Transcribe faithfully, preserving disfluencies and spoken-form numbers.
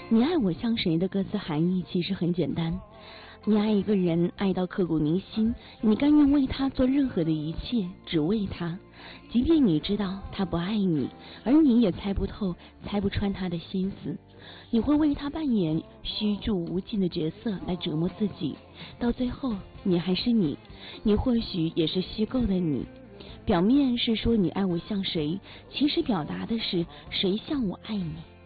你爱我像谁的歌词含义其实很简单，你爱一个人爱到刻骨铭心，你甘愿为他做任何的一切，只为他，即便你知道他不爱你，而你也猜不透猜不穿他的心思，你会为他扮演虚铸无尽的角色来折磨自己，到最后你还是你，你或许也是虚构的你，表面是说你爱我像谁，其实表达的是谁像我爱你。